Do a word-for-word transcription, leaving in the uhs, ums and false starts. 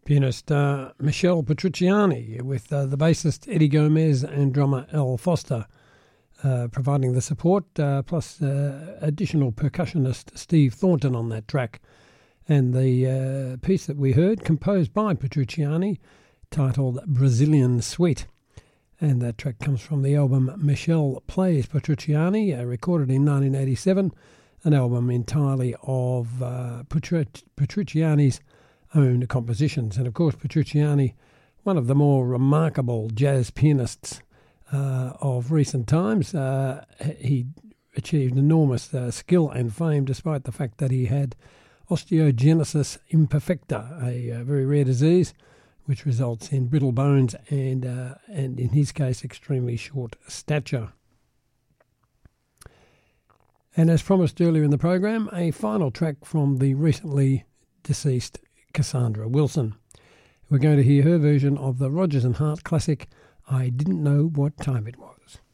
Pianist uh, Michelle Petrucciani with uh, the bassist Eddie Gomez and drummer Al Foster uh, providing the support, uh, plus uh, additional percussionist Steve Thornton on that track. And the uh, piece that we heard, composed by Petrucciani, titled Brazilian Suite. And that track comes from the album Michelle Plays Petrucciani, uh, recorded in nineteen eighty-seven, an album entirely of uh, Petru- Petrucciani's own compositions. And of course, Petrucciani, one of the more remarkable jazz pianists uh, of recent times. Uh, he achieved enormous uh, skill and fame despite the fact that he had osteogenesis imperfecta, a, a very rare disease which results in brittle bones and, uh, and in his case, extremely short stature. And as promised earlier in the program, a final track from the recently deceased Cassandra Wilson. We're going to hear her version of the Rodgers and Hart classic, I Didn't Know What Time It Was.